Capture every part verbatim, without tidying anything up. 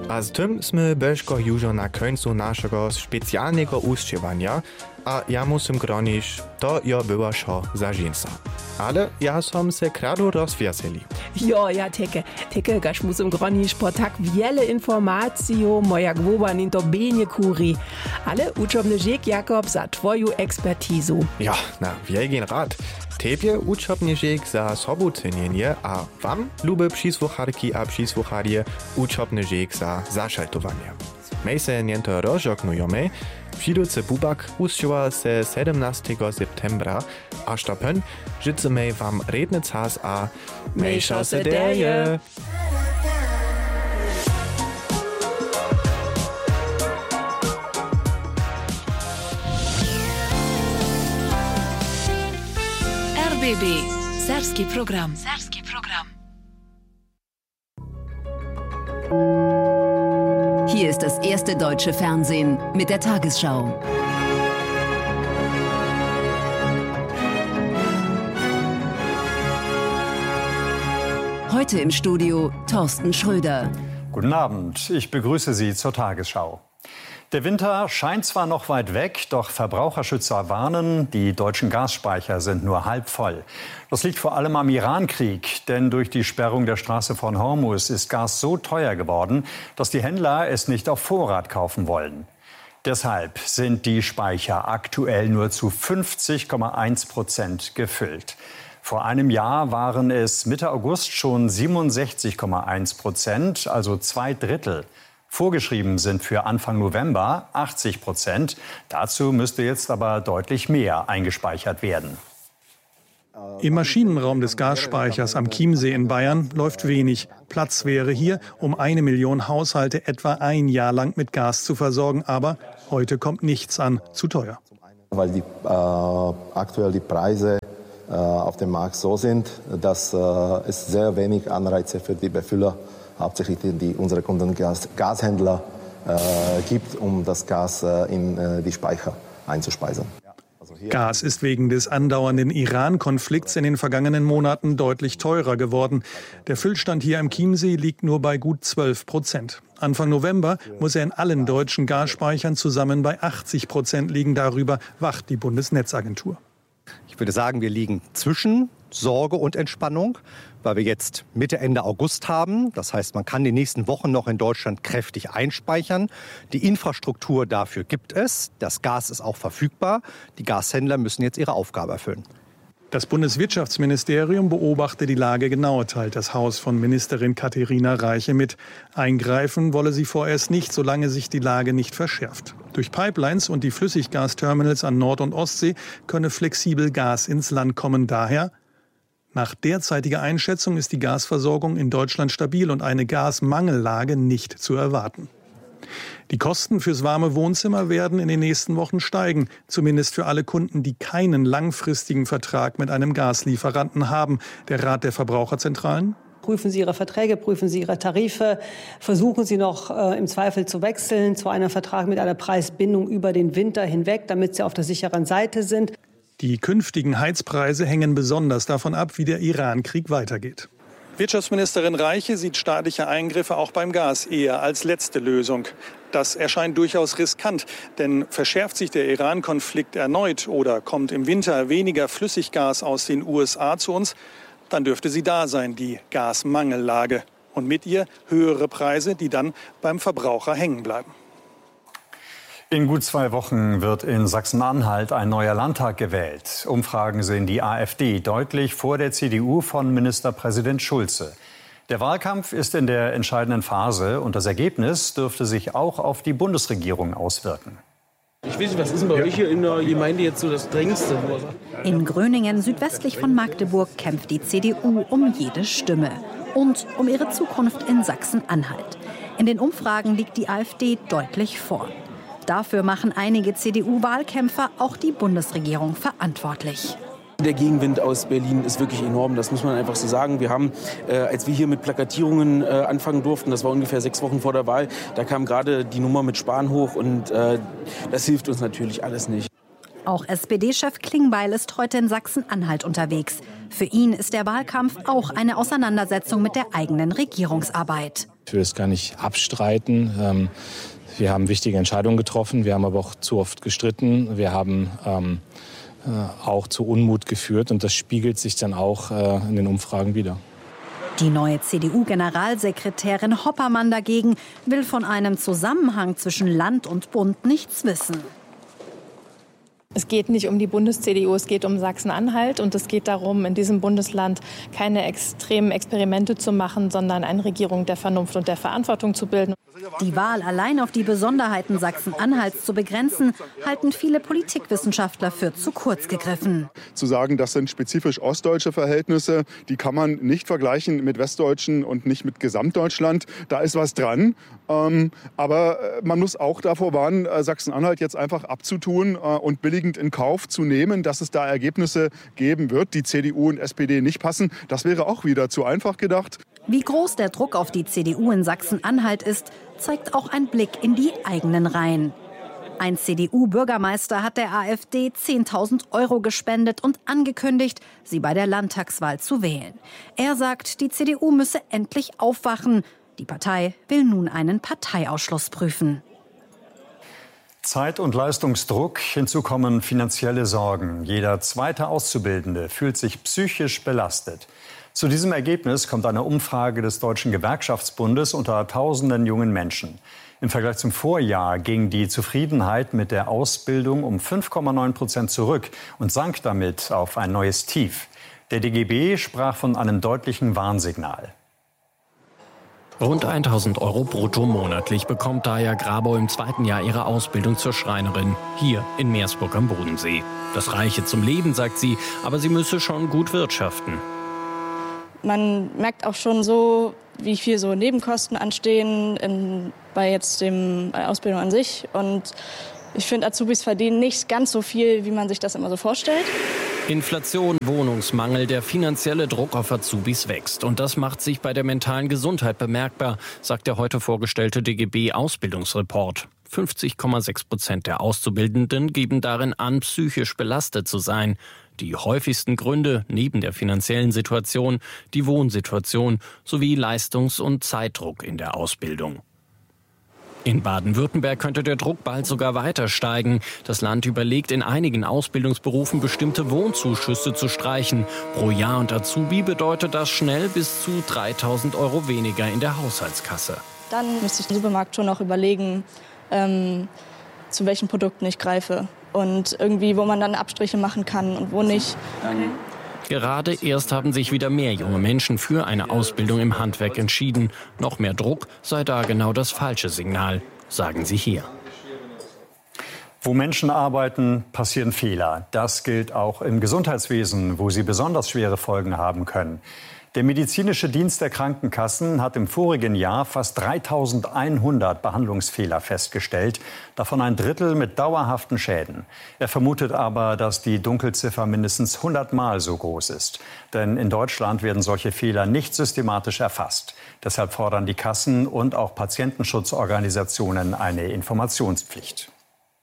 A z tym sme bežko już na końcu naszego specjalnego ustrzewania, a ja musim gronić, to jo była szo za żinsa. Ale ja som se kradu rozwieseli. Jo, ja teke, teke, gaš musim gronić po tak wiele informacji, moja głowa nie to benie kuri. Ale uczobny Žek Jakob za twoju ekspertizu. Ja, na wielgin rad. Tebie uczobny Žek za sobu cenienie, a wam, lube przysłucharki a przysłucharje, uczobny Žek za zaszaltowanie. My se niento rozżoknujemy. Přidúce Bubak ustrzyła se sedemnastego septembra, a štopen życzymy wam redny czas a mejszo se deje. R B B. Serbski program. Serbski program. Hier ist das erste deutsche Fernsehen mit der Tagesschau. Heute im Studio Thorsten Schröder. Guten Abend, ich begrüße Sie zur Tagesschau. Der Winter scheint zwar noch weit weg, doch Verbraucherschützer warnen, die deutschen Gasspeicher sind nur halb voll. Das liegt vor allem am Iran-Krieg, denn durch die Sperrung der Straße von Hormuz ist Gas so teuer geworden, dass die Händler es nicht auf Vorrat kaufen wollen. Deshalb sind die Speicher aktuell nur zu fünfzig Komma eins Prozent gefüllt. Vor einem Jahr waren es Mitte August schon siebenundsechzig Komma eins Prozent, also zwei Drittel. Vorgeschrieben sind für Anfang November achtzig Prozent. Dazu müsste jetzt aber deutlich mehr eingespeichert werden. Im Maschinenraum des Gasspeichers am Chiemsee in Bayern läuft wenig. Platz wäre hier, um eine Million Haushalte etwa ein Jahr lang mit Gas zu versorgen. Aber heute kommt nichts an, zu teuer. Weil die, äh, aktuell die Preise äh, auf dem Markt so sind, dass äh, es sehr wenig Anreize für die Befüller hauptsächlich die, die unsere Kunden Gas, Gashändler äh, gibt, um das Gas äh, in äh, die Speicher einzuspeisen. Also Gas ist wegen des andauernden Iran-Konflikts in den vergangenen Monaten deutlich teurer geworden. Der Füllstand hier am Chiemsee liegt nur bei gut zwölf Prozent. Anfang November muss er in allen deutschen Gasspeichern zusammen bei achtzig Prozent liegen. Darüber wacht die Bundesnetzagentur. Ich würde sagen, wir liegen zwischen Sorge und Entspannung, weil wir jetzt Mitte, Ende August haben. Das heißt, man kann die nächsten Wochen noch in Deutschland kräftig einspeichern. Die Infrastruktur dafür gibt es. Das Gas ist auch verfügbar. Die Gashändler müssen jetzt ihre Aufgabe erfüllen. Das Bundeswirtschaftsministerium beobachte die Lage genau, teilt das Haus von Ministerin Katharina Reiche mit. Eingreifen wolle sie vorerst nicht, solange sich die Lage nicht verschärft. Durch Pipelines und die Flüssiggasterminals an Nord- und Ostsee könne flexibel Gas ins Land kommen. Daher, nach derzeitiger Einschätzung ist die Gasversorgung in Deutschland stabil und eine Gasmangellage nicht zu erwarten. Die Kosten fürs warme Wohnzimmer werden in den nächsten Wochen steigen, zumindest für alle Kunden, die keinen langfristigen Vertrag mit einem Gaslieferanten haben. Der Rat der Verbraucherzentralen: Prüfen Sie Ihre Verträge, prüfen Sie Ihre Tarife, versuchen Sie noch äh, im Zweifel zu wechseln zu einem Vertrag mit einer Preisbindung über den Winter hinweg, damit Sie auf der sicheren Seite sind. Die künftigen Heizpreise hängen besonders davon ab, wie der Iran-Krieg weitergeht. Wirtschaftsministerin Reiche sieht staatliche Eingriffe auch beim Gas eher als letzte Lösung. Das erscheint durchaus riskant, denn verschärft sich der Iran-Konflikt erneut oder kommt im Winter weniger Flüssiggas aus den U S A zu uns, dann dürfte sie da sein, die Gasmangellage. Und mit ihr höhere Preise, die dann beim Verbraucher hängen bleiben. In gut zwei Wochen wird in Sachsen-Anhalt ein neuer Landtag gewählt. Umfragen sehen die AfD deutlich vor der C D U von Ministerpräsident Schulze. Der Wahlkampf ist in der entscheidenden Phase und das Ergebnis dürfte sich auch auf die Bundesregierung auswirken. Ich weiß nicht, was ist denn bei euch hier in der Gemeinde jetzt so das Drängendste? In Gröningen, südwestlich von Magdeburg, kämpft die C D U um jede Stimme und um ihre Zukunft in Sachsen-Anhalt. In den Umfragen liegt die AfD deutlich vor. Dafür machen einige C D U-Wahlkämpfer auch die Bundesregierung verantwortlich. Der Gegenwind aus Berlin ist wirklich enorm, das muss man einfach so sagen. Wir haben, äh, als wir hier mit Plakatierungen äh, anfangen durften, das war ungefähr sechs Wochen vor der Wahl, da kam gerade die Nummer mit Spahn hoch und äh, das hilft uns natürlich alles nicht. Auch S P D-Chef Klingbeil ist heute in Sachsen-Anhalt unterwegs. Für ihn ist der Wahlkampf auch eine Auseinandersetzung mit der eigenen Regierungsarbeit. Ich will es gar nicht abstreiten. Ähm, wir haben wichtige Entscheidungen getroffen, wir haben aber auch zu oft gestritten. Wir haben ähm, äh, auch zu Unmut geführt und das spiegelt sich dann auch äh, in den Umfragen wider. Die neue C D U-Generalsekretärin Hoppermann dagegen will von einem Zusammenhang zwischen Land und Bund nichts wissen. Es geht nicht um die Bundes-C D U, es geht um Sachsen-Anhalt. Und es geht darum, in diesem Bundesland keine extremen Experimente zu machen, sondern eine Regierung der Vernunft und der Verantwortung zu bilden. Die Wahl allein auf die Besonderheiten Sachsen-Anhalts zu begrenzen, halten viele Politikwissenschaftler für zu kurz gegriffen. Zu sagen, das sind spezifisch ostdeutsche Verhältnisse, die kann man nicht vergleichen mit westdeutschen und nicht mit Gesamtdeutschland. Da ist was dran. Ähm, aber man muss auch davor warnen, Sachsen-Anhalt jetzt einfach abzutun äh, und billigend in Kauf zu nehmen, dass es da Ergebnisse geben wird, die C D U und S P D nicht passen. Das wäre auch wieder zu einfach gedacht. Wie groß der Druck auf die C D U in Sachsen-Anhalt ist, zeigt auch ein Blick in die eigenen Reihen. Ein C D U-Bürgermeister hat der AfD zehntausend Euro gespendet und angekündigt, sie bei der Landtagswahl zu wählen. Er sagt, die C D U müsse endlich aufwachen. Die Partei will nun einen Parteiausschluss prüfen. Zeit- und Leistungsdruck, hinzu kommen finanzielle Sorgen. Jeder zweite Auszubildende fühlt sich psychisch belastet. Zu diesem Ergebnis kommt eine Umfrage des Deutschen Gewerkschaftsbundes unter tausenden jungen Menschen. Im Vergleich zum Vorjahr ging die Zufriedenheit mit der Ausbildung um fünf Komma neun Prozent zurück und sank damit auf ein neues Tief. Der D G B sprach von einem deutlichen Warnsignal. Rund tausend Euro brutto monatlich bekommt Daya Grabau im zweiten Jahr ihrer Ausbildung zur Schreinerin, hier in Meersburg am Bodensee. Das reiche zum Leben, sagt sie, aber sie müsse schon gut wirtschaften. Man merkt auch schon so, wie viel so Nebenkosten anstehen in, bei jetzt dem bei Ausbildung an sich. Und ich finde, Azubis verdienen nicht ganz so viel, wie man sich das immer so vorstellt. Inflation, Wohnungsmangel, der finanzielle Druck auf Azubis wächst. Und das macht sich bei der mentalen Gesundheit bemerkbar, sagt der heute vorgestellte D G B-Ausbildungsreport. fünfzig Komma sechs Prozent der Auszubildenden geben darin an, psychisch belastet zu sein. Die häufigsten Gründe neben der finanziellen Situation, die Wohnsituation sowie Leistungs- und Zeitdruck in der Ausbildung. In Baden-Württemberg könnte der Druck bald sogar weiter steigen. Das Land überlegt, in einigen Ausbildungsberufen bestimmte Wohnzuschüsse zu streichen. Pro Jahr und Azubi bedeutet das schnell bis zu dreitausend Euro weniger in der Haushaltskasse. Dann müsste ich im Supermarkt schon noch überlegen, ähm, zu welchen Produkten ich greife. Und irgendwie, wo man dann Abstriche machen kann und wo nicht. Okay. Gerade erst haben sich wieder mehr junge Menschen für eine Ausbildung im Handwerk entschieden. Noch mehr Druck sei da genau das falsche Signal, sagen sie hier. Wo Menschen arbeiten, passieren Fehler. Das gilt auch im Gesundheitswesen, wo sie besonders schwere Folgen haben können. Der medizinische Dienst der Krankenkassen hat im vorigen Jahr fast dreitausendeinhundert Behandlungsfehler festgestellt, davon ein Drittel mit dauerhaften Schäden. Er vermutet aber, dass die Dunkelziffer mindestens hundertmal so groß ist. Denn in Deutschland werden solche Fehler nicht systematisch erfasst. Deshalb fordern die Kassen und auch Patientenschutzorganisationen eine Informationspflicht.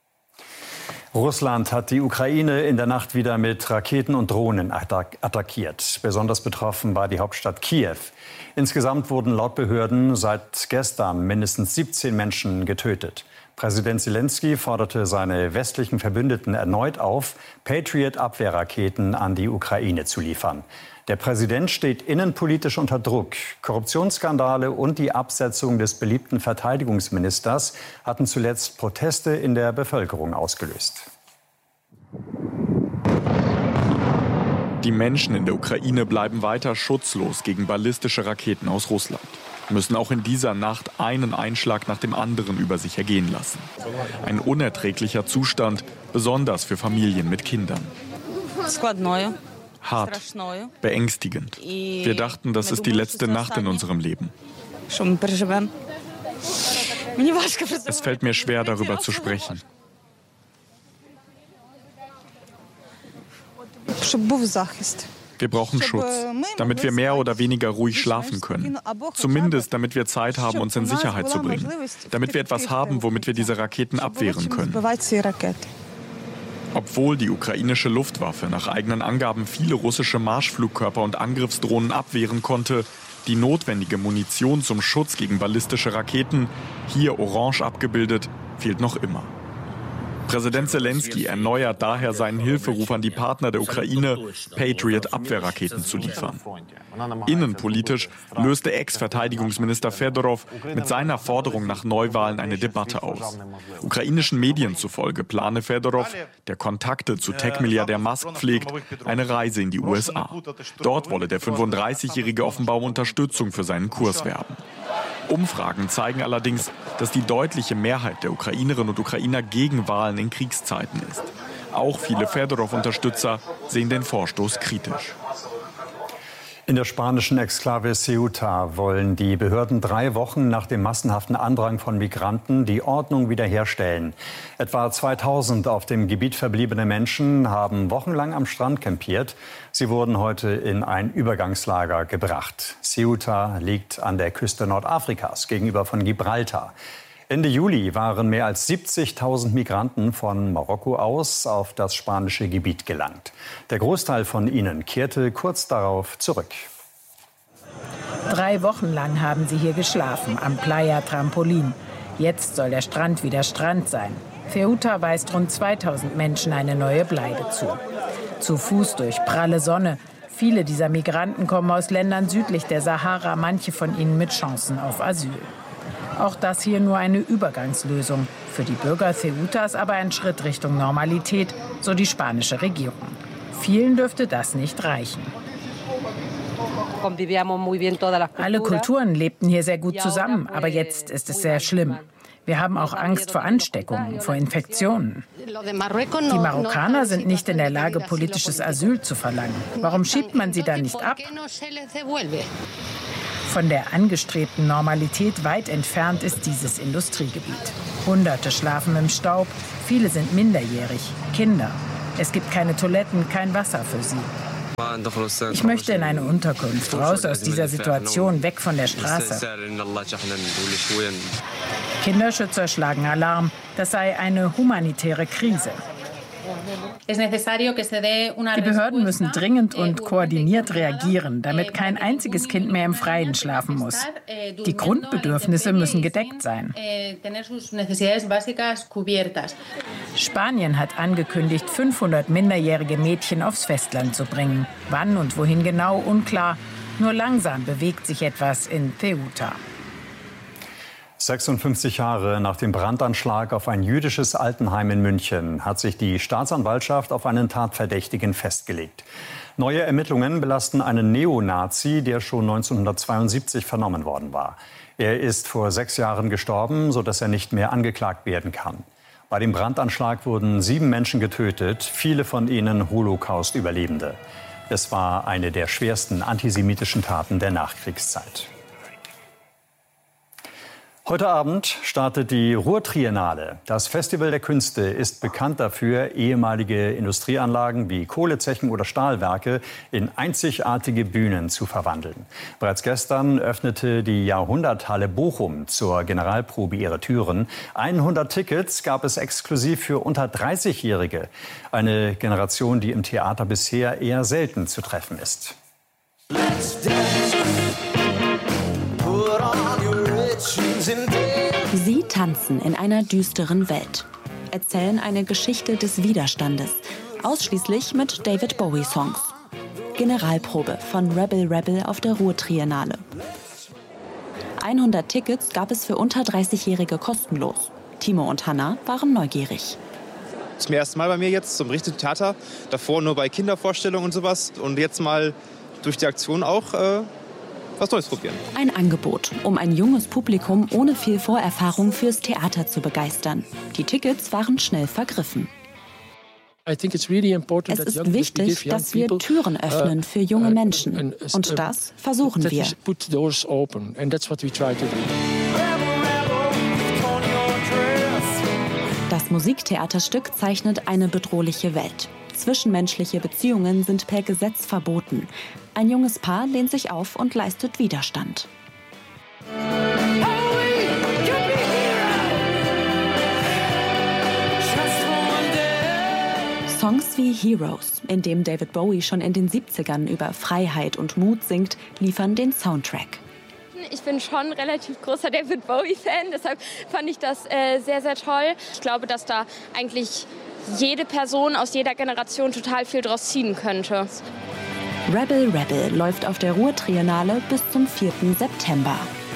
Russland hat die Ukraine in der Nacht wieder mit Raketen und Drohnen attackiert. Besonders betroffen war die Hauptstadt Kiew. Insgesamt wurden laut Behörden seit gestern mindestens siebzehn Menschen getötet. Präsident Zelensky forderte seine westlichen Verbündeten erneut auf, Patriot-Abwehrraketen an die Ukraine zu liefern. Der Präsident steht innenpolitisch unter Druck. Korruptionsskandale und die Absetzung des beliebten Verteidigungsministers hatten zuletzt Proteste in der Bevölkerung ausgelöst. Die Menschen in der Ukraine bleiben weiter schutzlos gegen ballistische Raketen aus Russland. Müssen auch in dieser Nacht einen Einschlag nach dem anderen über sich ergehen lassen. Ein unerträglicher Zustand, besonders für Familien mit Kindern. Hart, beängstigend. Wir dachten, das ist die letzte Nacht in unserem Leben. Es fällt mir schwer, darüber zu sprechen. Wir brauchen Schutz, damit wir mehr oder weniger ruhig schlafen können. Zumindest, damit wir Zeit haben, uns in Sicherheit zu bringen. Damit wir etwas haben, womit wir diese Raketen abwehren können. Obwohl die ukrainische Luftwaffe nach eigenen Angaben viele russische Marschflugkörper und Angriffsdrohnen abwehren konnte, Die notwendige Munition zum Schutz gegen ballistische Raketen, hier orange abgebildet, fehlt noch immer. Präsident Zelensky erneuert daher seinen Hilferuf an die Partner der Ukraine, Patriot-Abwehrraketen zu liefern. Innenpolitisch löste Ex-Verteidigungsminister Fedorov mit seiner Forderung nach Neuwahlen eine Debatte aus. Ukrainischen Medien zufolge plane Fedorov, der Kontakte zu Tech-Milliardär Musk pflegt, eine Reise in die U S A. Dort wolle der fünfunddreißigjährige offenbar um Unterstützung für seinen Kurs werben. Umfragen zeigen allerdings, dass die deutliche Mehrheit der Ukrainerinnen und Ukrainer gegen Wahlen in Kriegszeiten ist. Auch viele Fedorov-Unterstützer sehen den Vorstoß kritisch. In der spanischen Exklave Ceuta wollen die Behörden drei Wochen nach dem massenhaften Andrang von Migranten die Ordnung wiederherstellen. Etwa zweitausend auf dem Gebiet verbliebene Menschen haben wochenlang am Strand campiert. Sie wurden heute in ein Übergangslager gebracht. Ceuta liegt an der Küste Nordafrikas gegenüber von Gibraltar. Ende Juli waren mehr als siebzigtausend Migranten von Marokko aus auf das spanische Gebiet gelangt. Der Großteil von ihnen kehrte kurz darauf zurück. Drei Wochen lang haben sie hier geschlafen, am Playa Trampolin. Jetzt soll der Strand wieder Strand sein. Ceuta weist rund zweitausend Menschen eine neue Bleibe zu. Zu Fuß durch pralle Sonne. Viele dieser Migranten kommen aus Ländern südlich der Sahara, manche von ihnen mit Chancen auf Asyl. Auch das hier nur eine Übergangslösung. Für die Bürger Ceutas aber ein Schritt Richtung Normalität, so die spanische Regierung. Vielen dürfte das nicht reichen. Alle Kulturen lebten hier sehr gut zusammen, aber jetzt ist es sehr schlimm. Wir haben auch Angst vor Ansteckungen, vor Infektionen. Die Marokkaner sind nicht in der Lage, politisches Asyl zu verlangen. Warum schiebt man sie dann nicht ab? Von der angestrebten Normalität weit entfernt ist dieses Industriegebiet. Hunderte schlafen im Staub, viele sind minderjährig, Kinder. Es gibt keine Toiletten, kein Wasser für sie. Ich möchte in eine Unterkunft, raus aus dieser Situation, weg von der Straße. Kinderschützer schlagen Alarm, das sei eine humanitäre Krise. Die Behörden müssen dringend und koordiniert reagieren, damit kein einziges Kind mehr im Freien schlafen muss. Die Grundbedürfnisse müssen gedeckt sein. Spanien hat angekündigt, fünfhundert minderjährige Mädchen aufs Festland zu bringen. Wann und wohin genau, unklar. Nur langsam bewegt sich etwas in Ceuta. sechsundfünfzig Jahre nach dem Brandanschlag auf ein jüdisches Altenheim in München hat sich die Staatsanwaltschaft auf einen Tatverdächtigen festgelegt. Neue Ermittlungen belasten einen Neonazi, der schon neunzehnhundertzweiundsiebzig vernommen worden war. Er ist vor sechs Jahren gestorben, sodass er nicht mehr angeklagt werden kann. Bei dem Brandanschlag wurden sieben Menschen getötet, viele von ihnen Holocaust-Überlebende. Es war eine der schwersten antisemitischen Taten der Nachkriegszeit. Heute Abend startet die Ruhr-Triennale. Das Festival der Künste ist bekannt dafür, ehemalige Industrieanlagen wie Kohlezechen oder Stahlwerke in einzigartige Bühnen zu verwandeln. Bereits gestern öffnete die Jahrhunderthalle Bochum zur Generalprobe ihre Türen. hundert Tickets gab es exklusiv für unter dreißigjährige. Eine Generation, die im Theater bisher eher selten zu treffen ist. Sie tanzen in einer düsteren Welt, erzählen eine Geschichte des Widerstandes, ausschließlich mit David Bowie-Songs. Generalprobe von Rebel Rebel auf der Ruhr-Triennale. hundert Tickets gab es für unter dreißigjährige kostenlos. Timo und Hanna waren neugierig. Zum ersten Mal bei mir jetzt zum richtigen Theater, davor nur bei Kindervorstellungen und sowas und jetzt mal durch die Aktion auch äh was Neues probieren. Ein Angebot, um ein junges Publikum ohne viel Vorerfahrung fürs Theater zu begeistern. Die Tickets waren schnell vergriffen. Es ist wichtig, dass wir Türen öffnen für junge Menschen. Und das versuchen wir. Das Musiktheaterstück zeichnet eine bedrohliche Welt. Zwischenmenschliche Beziehungen sind per Gesetz verboten. Ein junges Paar lehnt sich auf und leistet Widerstand. Songs wie Heroes, in dem David Bowie schon in den siebzigern über Freiheit und Mut singt, liefern den Soundtrack. Ich bin schon relativ großer David Bowie-Fan, deshalb fand ich das äh, sehr, sehr toll. Ich glaube, dass da eigentlich jede Person aus jeder Generation total viel draus ziehen könnte. Rebel Rebel läuft auf der Ruhr-Triennale bis zum vierten September.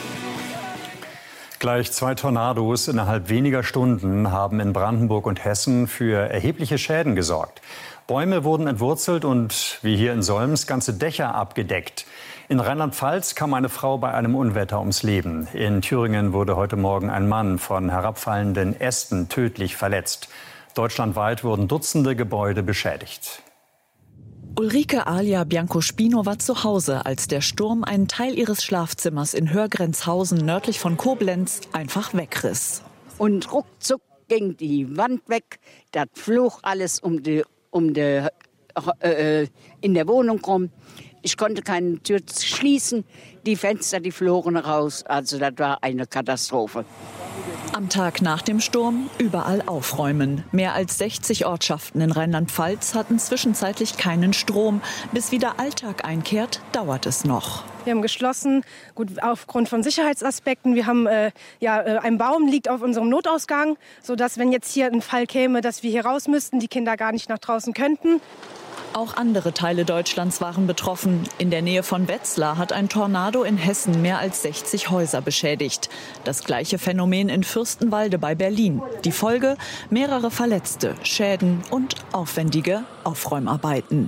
Gleich zwei Tornados innerhalb weniger Stunden haben in Brandenburg und Hessen für erhebliche Schäden gesorgt. Bäume wurden entwurzelt und, wie hier in Solms, ganze Dächer abgedeckt. In Rheinland-Pfalz kam eine Frau bei einem Unwetter ums Leben. In Thüringen wurde heute Morgen ein Mann von herabfallenden Ästen tödlich verletzt. Deutschlandweit wurden Dutzende Gebäude beschädigt. Ulrike Alia Biancospino war zu Hause, als der Sturm einen Teil ihres Schlafzimmers in Hörgrenzhausen nördlich von Koblenz einfach wegriss. Und ruckzuck ging die Wand weg, das flog alles um die, um die, äh, in der Wohnung rum. Ich konnte keine Tür schließen, die Fenster, die flogen raus. Also das war eine Katastrophe. Am Tag nach dem Sturm überall aufräumen. Mehr als sechzig Ortschaften in Rheinland-Pfalz hatten zwischenzeitlich keinen Strom. Bis wieder Alltag einkehrt, dauert es noch. Wir haben geschlossen, gut aufgrund von Sicherheitsaspekten. Wir haben äh, ja äh, ein Baum liegt auf unserem Notausgang, sodass, wenn jetzt hier ein Fall käme, dass wir hier raus müssten, die Kinder gar nicht nach draußen könnten. Auch andere Teile Deutschlands waren betroffen. In der Nähe von Wetzlar hat ein Tornado in Hessen mehr als sechzig Häuser beschädigt. Das gleiche Phänomen in Fürstenwalde bei Berlin. Die Folge: mehrere Verletzte, Schäden und aufwendige Aufräumarbeiten.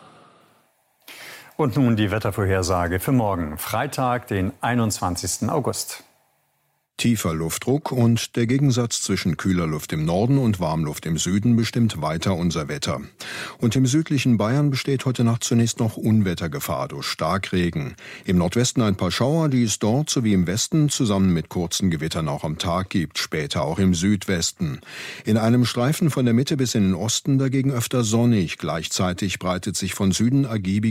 Und nun die Wettervorhersage für morgen, Freitag, den einundzwanzigsten August. Tiefer Luftdruck und der Gegensatz zwischen kühler Luft im Norden und Warmluft im Süden bestimmt weiter unser Wetter. Und im südlichen Bayern besteht heute Nacht zunächst noch Unwettergefahr durch Starkregen. Im Nordwesten ein paar Schauer, die es dort sowie im Westen zusammen mit kurzen Gewittern auch am Tag gibt, später auch im Südwesten. In einem Streifen von der Mitte bis in den Osten dagegen öfter sonnig. Gleichzeitig breitet sich von Süden ergiebig